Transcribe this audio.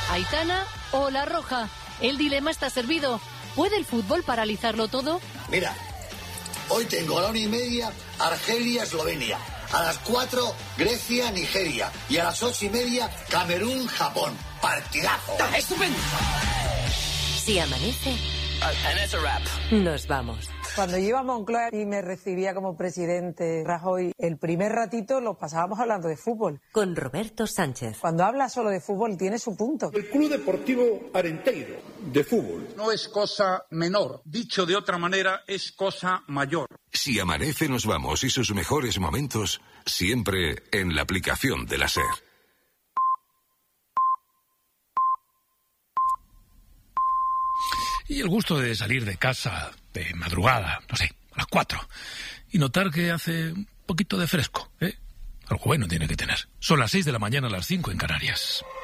Aitana o La Roja. El dilema está servido. ¿Puede el fútbol paralizarlo todo? Mira, hoy tengo a la 1:30 Argelia-Eslovenia. A las 4 Grecia-Nigeria. Y a las 8:30 Camerún-Japón. Partidazo. ¡Está estupendo! Si amanece, nos vamos. Cuando yo iba a Moncloa y me recibía como presidente Rajoy, el primer ratito lo pasábamos hablando de fútbol. Con Roberto Sánchez. Cuando habla solo de fútbol tiene su punto. El Club Deportivo Arenteiro, de fútbol. No es cosa menor. Dicho de otra manera, es cosa mayor. Si amanece, nos vamos y sus mejores momentos siempre en la aplicación de la SER. Y el gusto de salir de casa de madrugada, no sé, a las 4, y notar que hace un poquito de fresco, ¿eh? Algo bueno tiene que tener. Son las 6 de la mañana, a las 5 en Canarias.